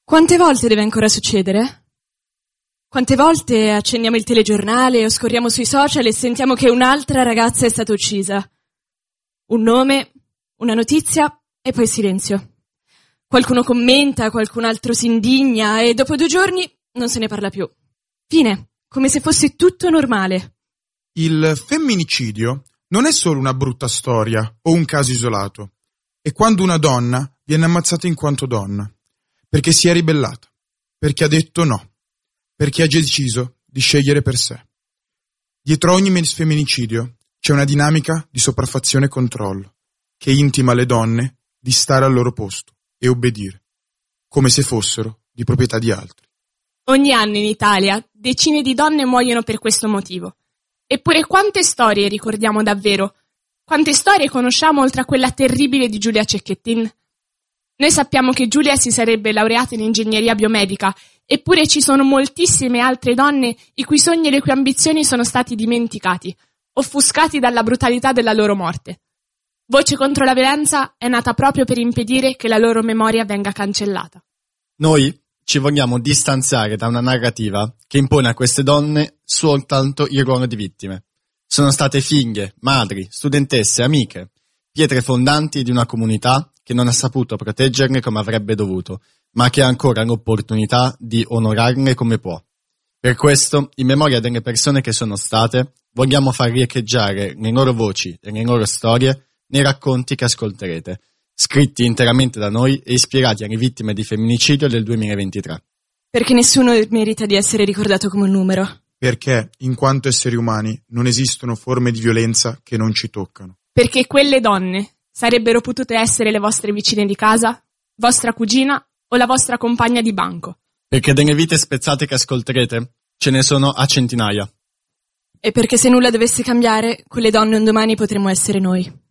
Quante volte deve ancora succedere? Quante volte accendiamo il telegiornale o scorriamo sui social e sentiamo che un'altra ragazza è stata uccisa? Un nome, una notizia e poi silenzio. Qualcuno commenta, qualcun altro si indigna e dopo 2 giorni non se ne parla più. Fine, come se fosse tutto normale. Il femminicidio non è solo una brutta storia o un caso isolato. È quando una donna viene ammazzata in quanto donna. Perché si è ribellata, perché ha detto no, perché ha deciso di scegliere per sé. Dietro ogni femminicidio c'è una dinamica di sopraffazione e controllo che intima alle donne di stare al loro posto e obbedire, come se fossero di proprietà di altri. Ogni anno in Italia decine di donne muoiono per questo motivo. Eppure quante storie ricordiamo davvero? Quante storie conosciamo oltre a quella terribile di Giulia Cecchettin? Noi sappiamo che Giulia si sarebbe laureata in ingegneria biomedica, eppure ci sono moltissime altre donne i cui sogni e le cui ambizioni sono stati dimenticati, offuscati dalla brutalità della loro morte. Voce contro la violenza è nata proprio per impedire che la loro memoria venga cancellata. Noi ci vogliamo distanziare da una narrativa che impone a queste donne soltanto il ruolo di vittime. Sono state figlie, madri, studentesse, amiche, pietre fondanti di una comunità che non ha saputo proteggerle come avrebbe dovuto, ma che ha ancora l'opportunità di onorarle come può. Per questo, in memoria delle persone che sono state, vogliamo far riecheggiare le loro voci e le loro storie nei racconti che ascolterete, scritti interamente da noi e ispirati alle vittime di femminicidio del 2023. Perché nessuno merita di essere ricordato come un numero. Perché, in quanto esseri umani, non esistono forme di violenza che non ci toccano. Perché quelle donne sarebbero potute essere le vostre vicine di casa, vostra cugina o la vostra compagna di banco. Perché delle vite spezzate che ascolterete ce ne sono a centinaia. E perché se nulla dovesse cambiare, quelle donne un domani potremmo essere noi.